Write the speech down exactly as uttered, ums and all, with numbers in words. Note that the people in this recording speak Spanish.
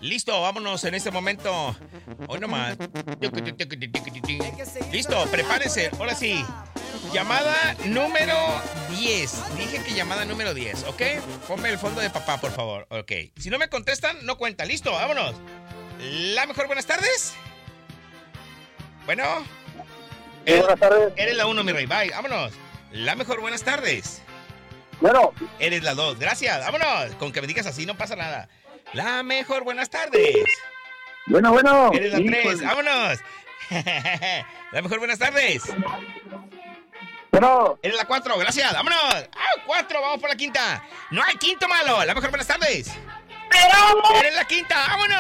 Listo, vámonos en este momento. Hoy nomás. Listo, prepárense. Ahora sí. Llamada número diez. Dije que llamada número diez, ¿ok? Ponme el fondo de papá, por favor. Ok. Si no me contestan, no cuenta. Listo, vámonos. La mejor, buenas tardes. Bueno. Eres, buenas tardes. Eres la uno, mi rey. Bye, vámonos. La mejor, buenas tardes. Bueno. Eres la dos. Gracias, vámonos. Con que me digas así no pasa nada. La mejor, buenas tardes. Bueno, bueno. Eres la sí, tres, pues. vámonos. La mejor, buenas tardes. Bueno. Eres la cuatro, gracias, vámonos. Ah, cuatro, vamos por la quinta. No hay quinto malo. La mejor, buenas tardes. Pero... Eres la quinta, vámonos.